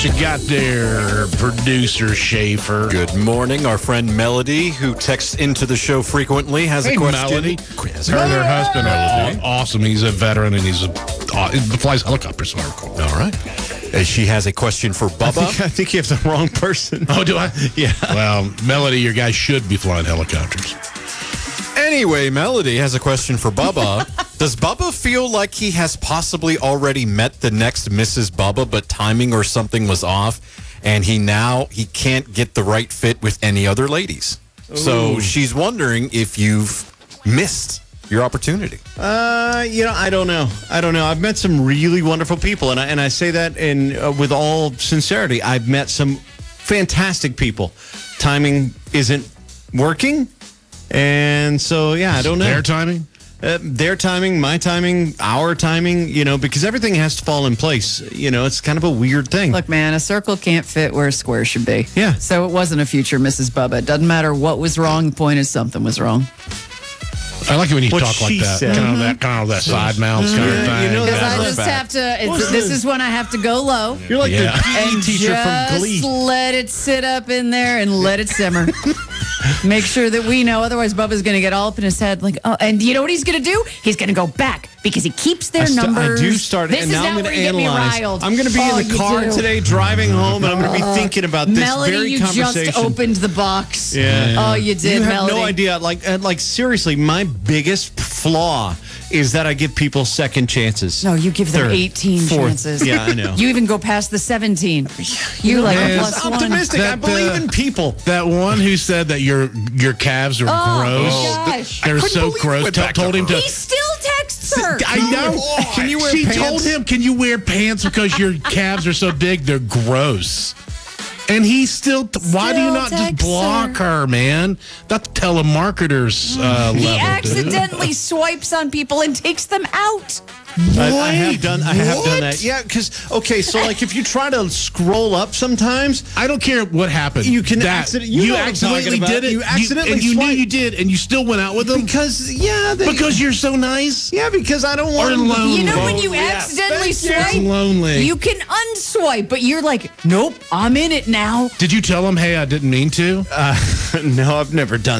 You got there, producer Schaefer. Good morning. Our friend Melody, who texts into the show frequently, has a question. Melody. Her husband, awesome. He's a veteran and he flies helicopters. All right. She has a question for Bubba. I think you have the wrong person. Oh, do I? Yeah. Well, Melody, your guy should be flying helicopters. Anyway, Melody has a question for Bubba. Does Bubba feel like he has possibly already met the next Mrs. Bubba, but timing or something was off, and he can't get the right fit with any other ladies? Ooh. So she's wondering if you've missed your opportunity. I don't know. I've met some really wonderful people, and I say that with all sincerity. I've met some fantastic people. Timing isn't working, and so I don't know. Their timing. Their timing, my timing, our timing, because everything has to fall in place. It's kind of a weird thing. Look, man, a circle can't fit where a square should be. Yeah. So it wasn't a future Mrs. Bubba. It doesn't matter what was wrong. The point is something was wrong. I like it when you What talk like she that. said. Kind of that side mouth kind of thing. Because I just have to, this is when I have to go low. You're like the PE teacher from Glee. Just let it sit up in there and let it simmer. Make sure that we know. Otherwise, Bubba's going to get all up in his head. Like, oh, and you know what he's going to do? He's going to go back because he keeps their numbers. I do start, this and is now I'm where going to you get me analyze. riled. I'm going to be in the car today driving home, and I'm going to be thinking about this Melody, very you conversation. just opened the box. Yeah. Oh, you did, You have Melody. no idea. Like seriously, my biggest flaw is that I give people second chances. No, you give them 18 fourth. chances. Yeah, I know. You even go past the 17. You like a plus one. Optimistic. I believe in people. That one who said that your calves are gross. Oh, my gosh. They're so gross. Told him to. He still texts her. I know. Can you wear she pants? told him, "Can you wear pants because your calves are so big? They're gross." And he still. Why do you not just texts block her, man? That's telemarketers level. He dude. accidentally swipes on people and takes them out. I have done that. Yeah, because so like if you try to scroll up sometimes, I don't care what happened. You can you know what I'm accidentally talking about. did it. You accidentally and you knew swipe. you did, and you still went out with them because because you're so nice. yeah, because I don't want Or them to- lonely. You know when you Yes, accidentally thank you. swipe, Lonely. you can unswipe, but you're like, nope, I'm in it now. Did you tell him, "Hey, I didn't mean to"? No, I've never done